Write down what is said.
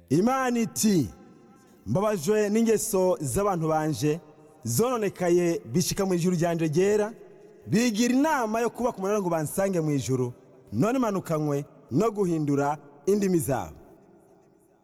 Imana iti mbabajwe n'ingeso z'abantu banje zononekaye bishika mu ijuru ryanje ryera, bigira inama yo kubaka umunara ngo bansange mu ijuru, none manukanywe no guhindura indimi zabo.